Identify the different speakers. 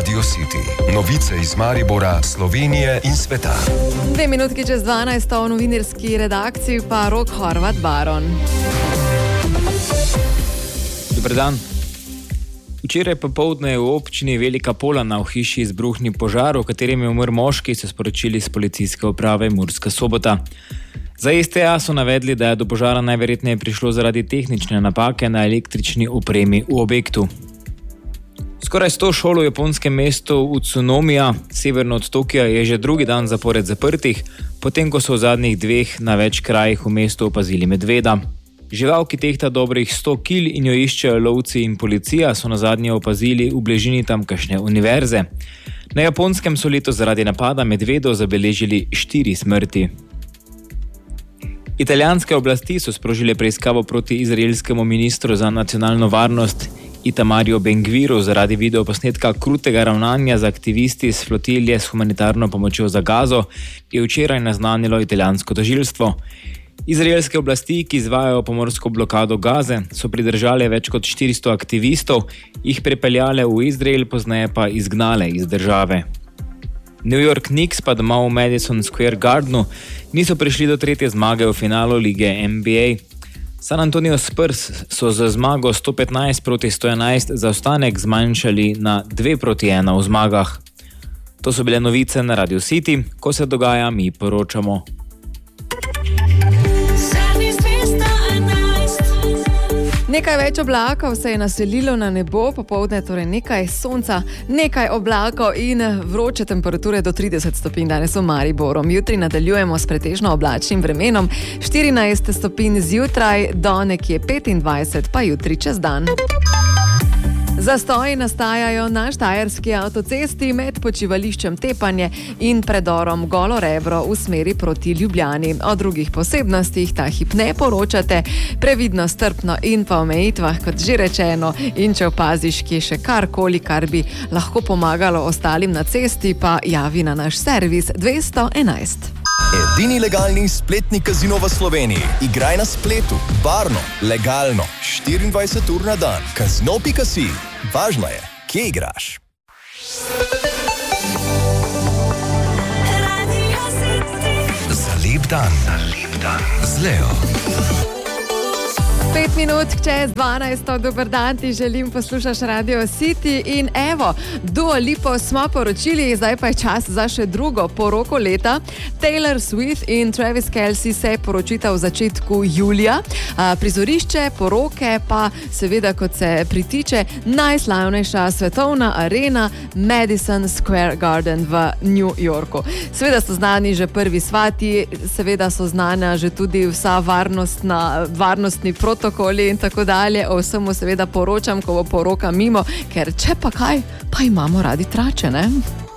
Speaker 1: Radio City. Novice iz Maribora, Slovenije in sveta.
Speaker 2: 2 minutki čez 12 v novinarski redakciji pa Rok Horvat Baron.
Speaker 3: Dober dan. Včeraj popoldne je v občini Velika Polana v hiši izbruhnil požar, v katerem je umrl moški, so sporočili s policijske uprave Murska Sobota. Za STA so navedli, da je do požara najverjetneje prišlo zaradi tehnične napake na električni opremi v objektu. Skoraj 100 šol v japonskem mestu Utsunomiya, severno od Tokija, je že drugi dan zapored zaprtih, potem ko so v zadnjih 2 na več krajih v mestu opazili medveda. Žival, ki tehta dobrih 100 kil in jo iščejo lovci in policija, so nazadnje opazili v bližini tamkajšnje univerze. Na Japonskem so letos zaradi napada medvedov zabeležili 4 smrti. Italijanske oblasti so sprožile preiskavo proti izraelskemu ministru za nacionalno varnost Itamarju Ben-Gviru zaradi videoposnetka krutega ravnanja z aktivisti s flotilje s humanitarno pomočjo za Gazo, je včeraj naznanilo italijansko tožilstvo. Izraelske oblasti, ki izvajajo pomorsko blokado Gaze, so pridržale več kot 400 aktivistov, jih prepeljale v Izrael, pozneje pa izgnale iz države. New York Knicks pa doma v Madison Square Gardenu niso prišli do 3. zmage v finalu lige NBA. San Antonio Spurs so z zmago 115-111 zaostanek zmanjšali na 2-1 v zmagah. To so bile novice na Radio City, ko se dogaja, mi poročamo.
Speaker 2: Nekaj več oblakov se je naselilo na nebo, popoldne torej nekaj sonca, nekaj oblakov in vroče temperature do 30 stopinj danes v Mariboru. Jutri nadaljujemo s pretežno oblačnim vremenom, 14 stopinj zjutraj do nekje 25, pa jutri čez dan. Zastoji nastajajo na štajerski avtocesti med počivališčem Tepanje in predorom Golo Rebro v smeri proti Ljubljani. O drugih posebnostih ta hip ne poročate, previdno, strpno in pa omejitvah, kot že rečeno, in če opaziš, kje še karkoli, kar bi lahko pomagalo ostalim na cesti, pa javi na naš servis 211.
Speaker 4: Edini legalni spletni kazino v Sloveniji. Igraj na spletu, varno, legalno, 24 ur na dan. Kazino.si. Važno je, kje igraš.
Speaker 1: Za lep dan z Leo.
Speaker 2: 5 minut čez 12, dober dan ti želim, poslušaš Radio City in evo, Dua Lipo smo poročili, zdaj pa je čas za še drugo poroko leta. Taylor Swift in Travis Kelce se poročita v začetku julija. Prizorišče poroke pa seveda, kot se pritiče, najslavnejša svetovna arena Madison Square Garden v New Yorku. Seveda so znani že prvi svati, seveda so znana že tudi vsa varnostni protokoli in tako dalje. O vsemu seveda poročam, ko bo poroka mimo, ker če pa kaj, pa imamo radi trače, ne?